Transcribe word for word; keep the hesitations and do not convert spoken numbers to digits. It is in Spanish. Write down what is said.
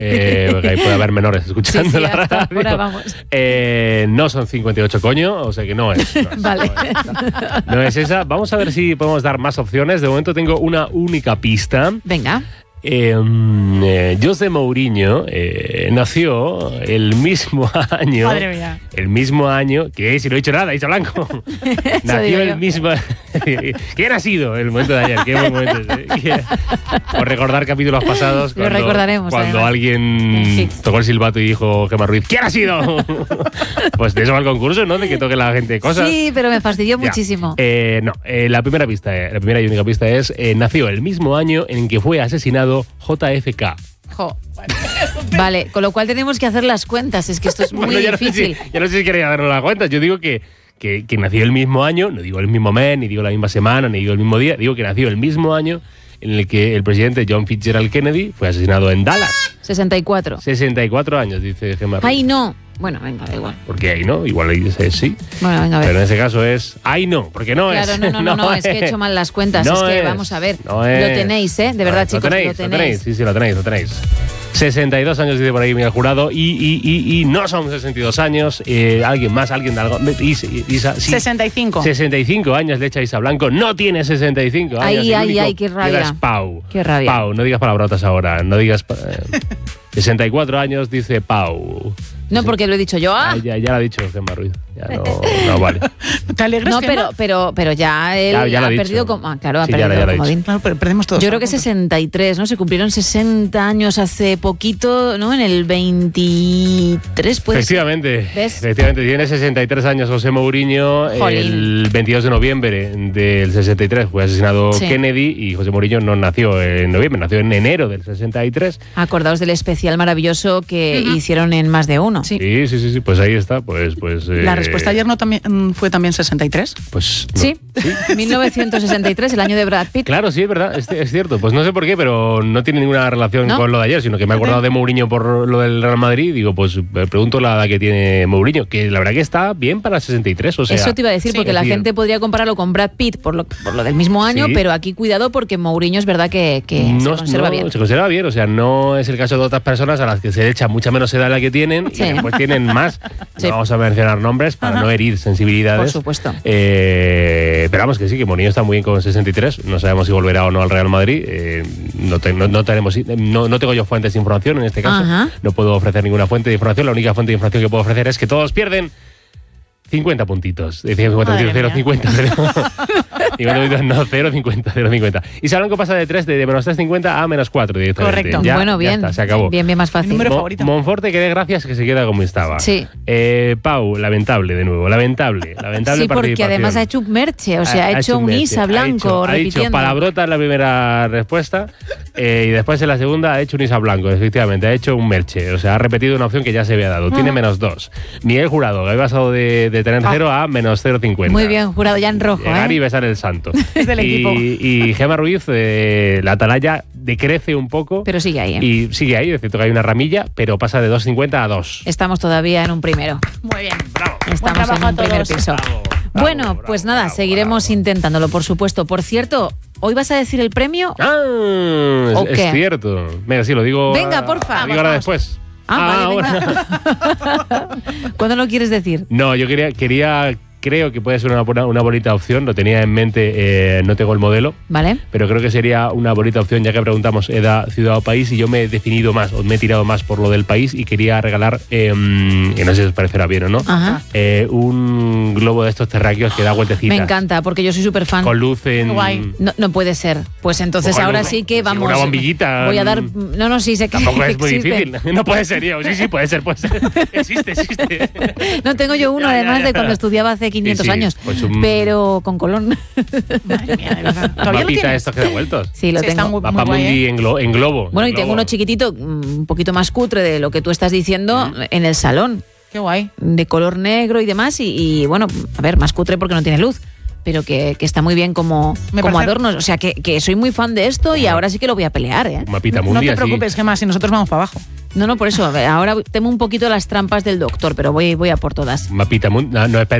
Eh, porque ahí puede haber menores escuchando sí, sí, la hasta radio. ahora vamos. Eh, no son cincuenta y ocho coño, o sea que no es. No es, Vale. no es, no es esa. Vamos a ver si podemos dar más opciones. De momento tengo una única pista. Venga. Eh, eh, José Mourinho eh, nació el mismo año. Madre mía. El mismo año. ¿Qué? Si no he dicho nada, Isa Blanco. Nació el mismo. ¿Quién ha sido el momento de ayer? ¿Qué buen momento es? Por recordar capítulos pasados. Lo Cuando, recordaremos, Cuando además. alguien tocó el silbato y dijo Gemma Ruiz, ¿quién ha sido? Pues de eso va el concurso, ¿no? De que toque la gente cosas. Sí, pero me fastidió Ya. muchísimo. Eh, no, eh, la primera pista, eh, la primera y única pista es eh, nació el mismo año en que fue asesinado J F K. Jo. Vale, con lo cual tenemos que hacer las cuentas. Es que esto es muy Bueno, ya difícil. No sé si, ya no sé si queréis darnos las cuentas. Yo digo que, que, que nació el mismo año, no digo el mismo mes, ni digo la misma semana, ni digo el mismo día, digo que nació el mismo año en el que el presidente John Fitzgerald Kennedy fue asesinado en Dallas. sesenta y cuatro. sesenta y cuatro años, dice Gemma Ruiz. Ay, no. Bueno, venga, da igual. Porque ahí no, igual ahí dice sí. Bueno, venga, a ver. Pero en ese caso es, ay no, porque no Claro, es. no, no, no, no, es que he hecho mal las cuentas. No es que, es, vamos a ver, no es. lo tenéis, ¿eh? De verdad, Lo chicos, tenéis, lo tenéis. Sí, sí, lo tenéis, lo tenéis. sesenta y dos años dice por ahí Miguel Jurado y, y, y, y no son sesenta y dos años. Eh, alguien más, alguien de algo. Isa, Isa, sí. sesenta y cinco. sesenta y cinco años le echa Isa Blanco. No tiene sesenta y cinco años. Ay, El ay, único ay, qué rabia. queda es Pau. Qué rabia. Pau, no digas palabrotas ahora. No digas. Eh, sesenta y cuatro años dice Pau. No, porque lo he dicho yo. ¡Ah! Ah, ya, ya lo ha dicho Gemma Ruiz. Ya no, no vale. ¿Te alegras, No, Gemma? pero, pero, pero ya él Ya- ya lo ha ha dicho. perdido. Com- ah, claro, ha Sí, ya perdido lo- ya lo ha el comodín. dicho. Claro, pero perdemos todos. Yo creo que puntos. sesenta y tres, ¿no? Se cumplieron sesenta años hace poquito, ¿no? En el veintitrés, pues. Efectivamente, ¿Ves? efectivamente, tiene sesenta y tres años José Mourinho. Jolín. El veintidós de noviembre del sesenta y tres fue asesinado Sí. Kennedy y José Mourinho no nació en noviembre, nació en enero del sesenta y tres. Acordaos del especial maravilloso que Ujú. hicieron en Más de Uno. Sí. Sí, sí, sí, sí, pues ahí está, pues, pues. La eh, respuesta ayer no también mm, fue también sesenta y tres. Pues. no. Sí, mil novecientos sesenta y tres, el año de Brad Pitt. Claro, sí, es verdad, es, es cierto. Pues no sé por qué, pero no tiene ninguna relación ¿No? con lo de ayer, sino que me he acordado de Mourinho por lo del Real Madrid y digo, pues me pregunto la edad que tiene Mourinho, que la verdad que está bien para sesenta y tres, o sea. Eso te iba a decir, sí, porque es la decir- gente podría compararlo con Brad Pitt por lo, por lo del mismo año, Sí. pero aquí cuidado porque Mourinho es verdad que, que se No, conserva no, bien. Se conserva bien, o sea, no es el caso de otras personas a las que se le echa mucha menos edad de la que tienen Sí. y después tienen más. Sí. No vamos a mencionar nombres para Ajá. no herir sensibilidades. Por supuesto. Eh, pero vamos, que sí, que Mourinho está muy bien con sesenta y tres. No sabemos si volverá o no al Real Madrid. Eh, no, te- no, no tenemos, no, no tengo yo fuentes de información en este caso. Ajá. No puedo ofrecer ninguna fuente de información. La única fuente de información que puedo ofrecer es que todos pierden cincuenta puntitos. Decía cincuenta Madre puntitos, cero, mía. cincuenta, cincuenta puntitos, no, cero, cincuenta, cero, cincuenta. Y Blanco pasa de tres, de, de menos tres cincuenta a menos cuatro directamente. Correcto. Ya, bueno, ya bien. está, se acabó. Bien, bien, más fácil. número Mo- favorito. Monforte, que dé gracias que se queda como estaba. Sí. Eh, Pau, lamentable de nuevo, lamentable. lamentable Sí, porque participación. además ha hecho un merche, o sea, ha, hecho un merche, Isa ha blanco hecho- Ha repitiendo. dicho palabrota en la primera respuesta eh, y después en la segunda ha hecho un Isa blanco, efectivamente, ha hecho un merche. O sea, ha repetido una opción que ya se había dado. Tiene menos dos. Miguel Jurado, que había pasado de, de tener cero a menos cero coma cincuenta. Muy bien, Jurado, ya en rojo, Llegar ¿eh? y besar el santo. Es del y, equipo. y Gemma Ruiz, eh, la atalaya decrece un poco. Pero sigue ahí, ¿eh? Y sigue ahí, es cierto que hay una ramilla, pero pasa de dos cincuenta a dos. Estamos todavía en un primero. Muy bien. Bravo. Estamos trabajo en a un primer todos. piso. Bravo, bravo, bueno, bravo, pues nada, bravo, seguiremos bravo. intentándolo, por supuesto. Por cierto, ¿hoy vas a decir el premio? Ah, ¿O es, qué? es cierto. Venga, sí, lo digo. Venga, ah, porfa. Digo ahora Vamos, después. Ah, vale, bueno. venga. ¿Cuándo lo quieres decir? No, yo quería, quería, creo que puede ser una, buena- una bonita opción. Lo tenía en mente, eh, no tengo el modelo, ¿Vale? pero creo que sería una bonita opción, ya que preguntamos edad, ciudad o país, y yo me he definido más, o me he tirado más por lo del país, y quería regalar, eh, que no sé si os parecerá bien o no, Ajá. eh, un globo de estos terráqueos que da vueltecitas. Me encanta, porque yo soy súper fan. Con luz en... Qué guay. No, no puede ser. Pues entonces Con ahora luz- sí que sí, vamos. una bombillita. Voy a dar. No, no, sí sé que Tampoco es muy existe. difícil. No puede ser, yo. Sí, sí, puede ser, puede ser. Existe, existe. No tengo yo uno, Ya, ya, además ya. de cuando estudiaba hace quinientos Sí, sí, años. pues un- Pero con colón. Madre mía, de verdad. ¿Todavía lo Mapita tienes? estos que da vueltos. Sí, lo Sí, está tengo. muy- Mapa guay, Mundi ¿eh? en, glo- en globo. Bueno, y en tengo globo. uno chiquitito, mm, un poquito más cutre de lo que tú estás diciendo, en el salón, Qué guay. de color negro y demás. Y, y, bueno, a ver, más cutre porque no tiene luz, pero que, que está muy bien como, Me como parece- adorno. O sea, que, que soy muy fan de esto y ahora sí que lo voy a pelear, ¿eh? Un mapita No Mundi te así. preocupes, Gemma, si nosotros vamos para abajo. No, no, por eso. Ahora temo un poquito las trampas del doctor, pero voy, voy a por todas. Mapita Mundi. No, no, espera.